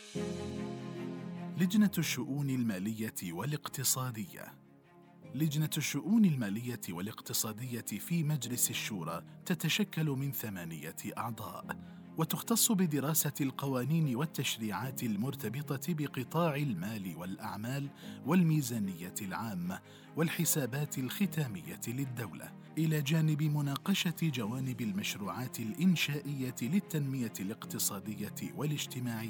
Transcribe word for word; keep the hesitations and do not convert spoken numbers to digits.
لجنة الشؤون المالية والاقتصادية. لجنة الشؤون المالية والاقتصادية في مجلس الشورى تتشكل من ثمانية أعضاء، وتختص بدراسة القوانين والتشريعات المرتبطة بقطاع المال والأعمال والميزانية العامة والحسابات الختامية للدولة، إلى جانب مناقشة جوانب المشروعات الإنشائية للتنمية الاقتصادية والاجتماعية